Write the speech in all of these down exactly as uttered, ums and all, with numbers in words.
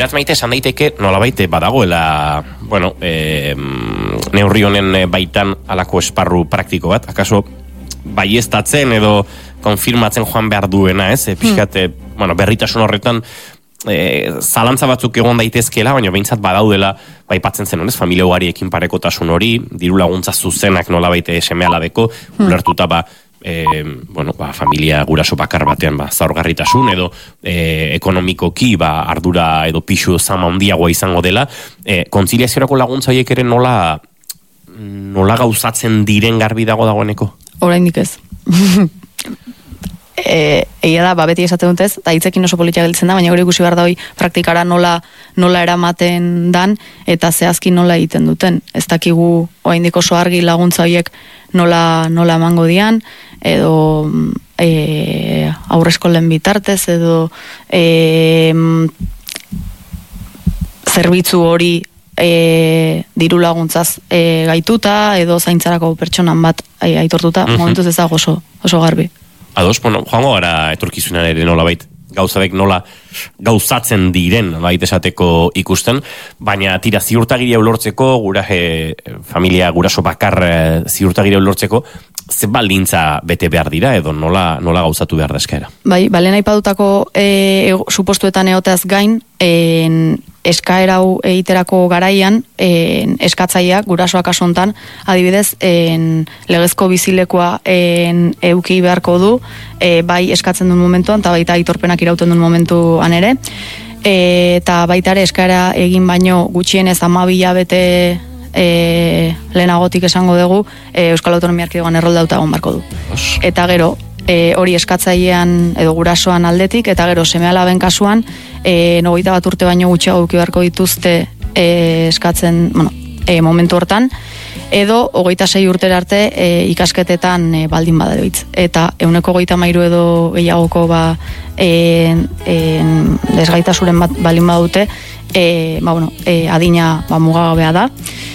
Beraz maite esan daiteke nolabait badagoela, bueno, e, neurri honen baitan alako esparru praktiko bat, akaso baieztatzen edo konfirmatzen joan behar duena, ez? E, pixkat, e, bueno, berritasun horretan e, zalantza batzuk egon daitezkeela, baina behintzat badaudela baipatzen zen honez, familia ugariekin parekotasun hori, diru laguntza zuzenak nolabait seme alabeko, hmm. ulertuta ba, E, bueno, ba, familia guraso bakar batean ba, zaurgarritasun edo e, ekonomikoki ba, ardura edo pixu zama handiagoa izango dela, e, kontziliaziorako laguntza horiek ere nola nola gauzatzen diren garbi dago dagoeneko? Oraindik ez. E, egia da, ba, beti esaten dutez, eta hitzekin oso politia gelditzen da, baina gure ikusi behar da hoi praktikara nola, nola eramaten dan, eta zehazki nola egiten duten. Ez dakigu oraindik oso argi laguntza horiek nola, nola emango dian, edo e, aurreskolen bitartez, edo e, zerbitzu hori e, diru laguntzaz e, gaituta, edo zaintzarako pertsonan bat e, aitortuta, uh-huh. momentuz ez dago oso, oso garbi. Ados, bueno, joango gara etorkizunan ere nolabait gauzabek nola gauzatzen diren nolabait esateko ikusten, baina tira ziurtagiria ulortzeko, gura e, familia guraso bakar e, ziurtagiria ulortzeko, ze baldintza bete behar dira edo nola, nola gauzatu behar da eskaera? Bai, balen aipatutako e, e, supostuetan egoteaz gain, en, eskaera hau egiterako garaian, en, eskatzaileak gurasoak asontan, adibidez, en, legezko bizilekoa en, euki beharko du, e, bai eskatzen duen momentuan, eta baita aitorpenak irauten duen momentuan ere, e, eta baita ere eskaera egin baino gutxienez hamabi hilabete E, lehenagotik esango dugu e, Euskal Autonomia Erkidegoan erroldatuta egon barko du. Eta gero, e, hori eskatzailean edo gurasoan aldetik, eta gero seme-alaben kasuan, e, nogeita bat urte baino gutxiago eduki beharko dituzte e, eskatzen, bueno, e, momentu hortan, edo hogeita sei urtera arte e, ikasketetan e, baldin badabiltz. Eta ehuneko hogeita hamairu edo gehiagoko ba, e, e, desgaitasunen bat baldin badute, e, ba, bueno, e, adina ba, mugagabea da.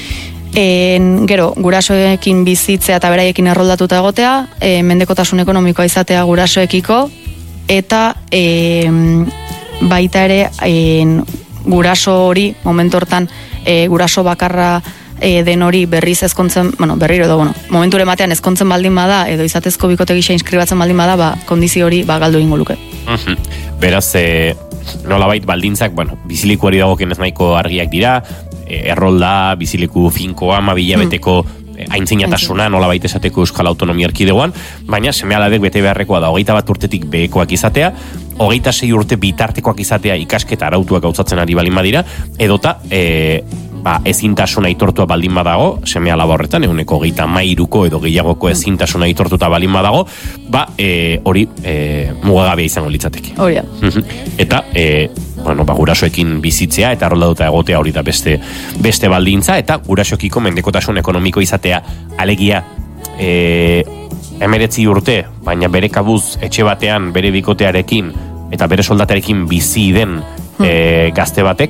En, gero, gurasoekin bizitzea eta beraiekin erroldatuta egotea, e, mendekotasun ekonomikoa izatea gurasoekiko, eta e, baita ere e, guraso hori, momentu hortan, e, guraso bakarra e, den hori berriz ezkontzen, bueno, berriro edo, bueno, momenture batean ezkontzen baldin bada, edo izatezko bikote gisa inskribatzen baldin bada, ba, kondizio hori ba, galdu ingo luke. Uh-huh. Beraz, e, nolabait baldintzak, bueno, bizilikuari dagokien ez nahiko argiak dira, errolda, biziliku finkoa, mabilabeteko mm. aintzinatasuna, nolabait esateko Euskal Autonomia Erkidegoan, baina seme-alabek bete beharrekoa da hogeita bat urtetik behekoak izatea, hogeita sei urte bitartekoak izatea ikasketa arautuak gauzatzen ari balin badira, edota e, ba, ezintasuna aitortua baldin badago, seme-alaba horretan, ehuneko hogeita hamairuko edo gehiagoko ezintasuna aitortuta baldin badago, ba, e, hori e, mugagabea izango litzateke. Hori da. Eta, e, bueno, ba, gurasoekin bizitzea eta erroldatuta egotea hori da beste, beste baldintza, eta gurasoekiko mendekotasun ekonomiko izatea alegia e, emeretzi urte, baina bere kabuz etxe batean bere bikotearekin eta bere soldaterekin bizi den hmm. e, gazte batek,